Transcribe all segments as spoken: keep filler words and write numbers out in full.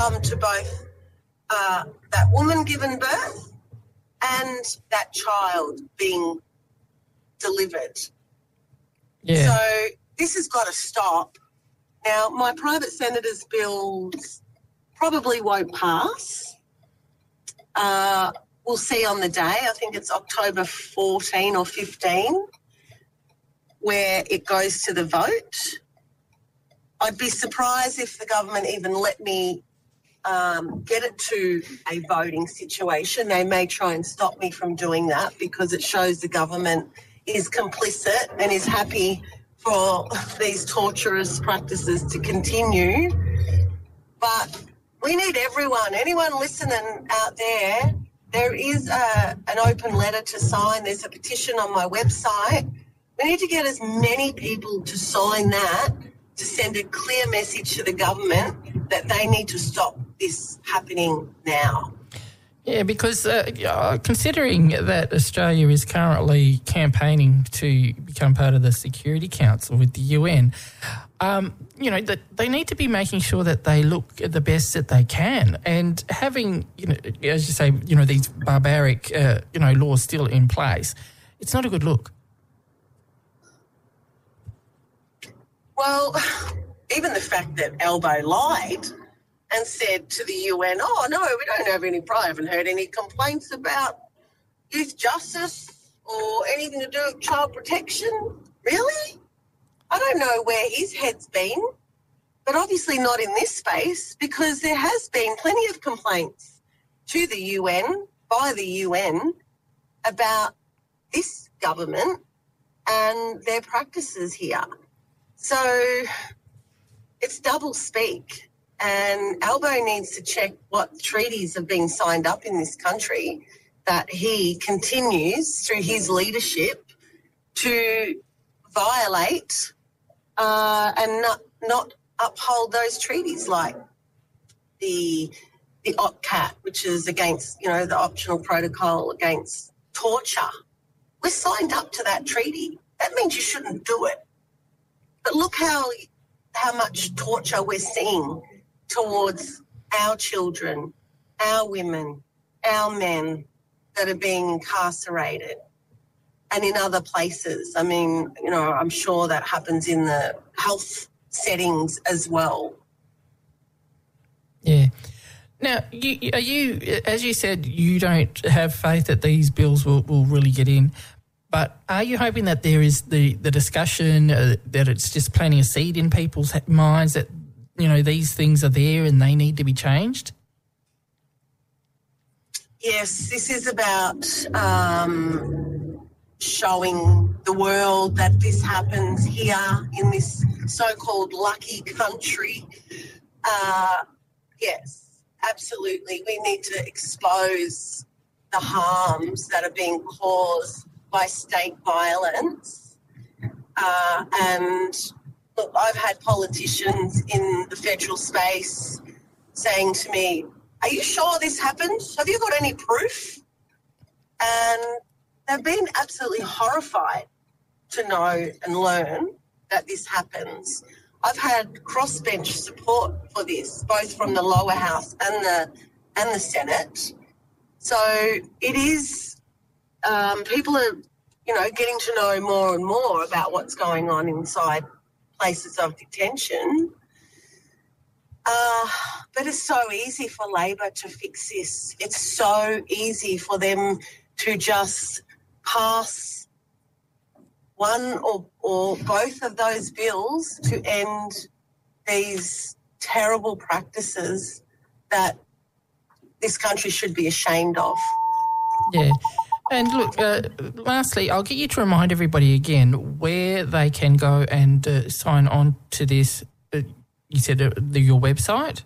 Um, to both uh, that woman given birth and that child being delivered. Yeah. So this has got to stop. Now, my private senator's bills probably won't pass. Uh, we'll see on the day. I think it's October fourteenth or fifteenth where it goes to the vote. I'd be surprised if the government even let me um, get it to a voting situation. They may try and stop me from doing that because it shows the government is complicit and is happy for these torturous practices to continue. But we need everyone, anyone listening out there, there is a, an open letter to sign. There's a petition on my website. We need to get as many people to sign that to send a clear message to the government that they need to stop this happening now. Yeah, because uh, considering that Australia is currently campaigning to become part of the Security Council with the U N, um, you know, that they need to be making sure that they look the best that they can. And having, you know, as you say, you know, these barbaric, uh, you know, laws still in place, it's not a good look. Well, even the fact that Albo lied and said to the U N, oh, no, we don't have any, I haven't heard any complaints about youth justice or anything to do with child protection. Really? I don't know where his head's been, but obviously not in this space because there has been plenty of complaints to the U N, by the U N, about this government and their practices here. So it's double speak. And Albo needs to check what treaties have been signed up in this country that he continues through his leadership to violate uh, and not, not uphold those treaties, like the the O P C A T, which is against, you know, the optional protocol against torture. We're signed up to that treaty. That means you shouldn't do it. But look how how much torture we're seeing towards our children, our women, our men that are being incarcerated and in other places. I mean, you know, I'm sure that happens in the health settings as well. Yeah. Now, you, are you, as you said, you don't have faith that these bills will, will really get in, but are you hoping that there is the, the discussion, uh, that it's just planting a seed in people's minds that, you know, these things are there and they need to be changed? Yes, this is about um, showing the world that this happens here in this so-called lucky country. Uh, yes, absolutely. We need to expose the harms that are being caused by state violence. Uh, and look, I've had politicians in the federal space saying to me, are you sure this happened? Have you got any proof? And they've been absolutely horrified to know and learn that this happens. I've had crossbench support for this, both from the lower house and the and the Senate. So it is, um, people are, you know, getting to know more and more about what's going on inside places of detention. Uh, but it's so easy for Labor to fix this. It's so easy for them to just pass one or, or both of those bills to end these terrible practices that this country should be ashamed of. Yeah. And look, uh, lastly, I'll get you to remind everybody again where they can go and uh, sign on to this. Uh, you said uh, the, your website?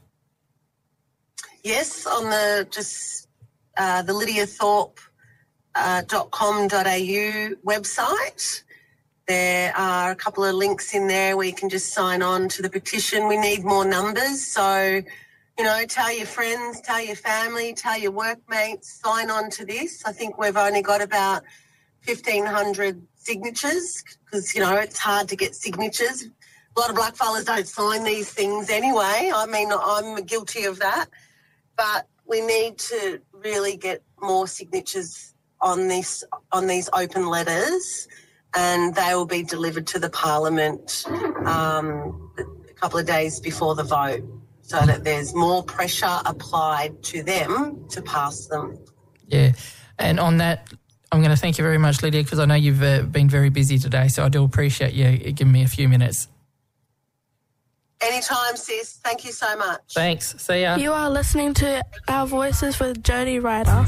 Yes, on the just uh, the lydia thorpe dot com dot a u website. There are a couple of links in there where you can just sign on to the petition. We need more numbers, so, you know, tell your friends, tell your family, tell your workmates, sign on to this. I think we've only got about fifteen hundred signatures because, you know, it's hard to get signatures. A lot of blackfellas don't sign these things anyway. I mean, I'm guilty of that. But we need to really get more signatures on this on these open letters, and they will be delivered to the Parliament um, a couple of days before the vote, so that there's more pressure applied to them to pass them. Yeah, and on that, I'm going to thank you very much, Lydia, because I know you've uh, been very busy today, so I do appreciate you giving me a few minutes. Anytime, sis. Thank you so much. Thanks. See ya. You are listening to Our Voices with Jody Ryder.